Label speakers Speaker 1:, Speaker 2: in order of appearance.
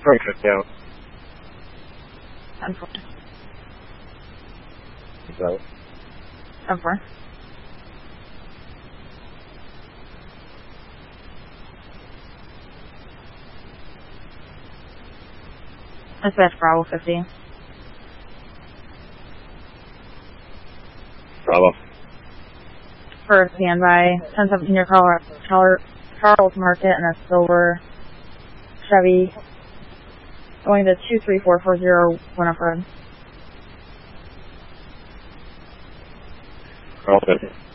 Speaker 1: 350 out.
Speaker 2: 10-4.
Speaker 1: So,
Speaker 2: 10-4. Dispatch Bravo 50.
Speaker 1: Bravo.
Speaker 2: For standby, 1017 near Charles Market and a silver Chevy going to 23440 Winifred.
Speaker 1: Bravo 50.